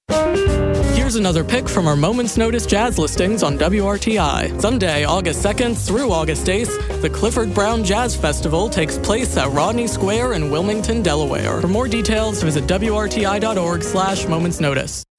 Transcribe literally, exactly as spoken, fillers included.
Here's another pick from our Moment's Notice jazz listings on W R T I. Sunday, August second through August eighth, the Clifford Brown Jazz Festival takes place at Rodney Square in Wilmington, Delaware. For more details, visit W R T I dot org slash Moment's Notice.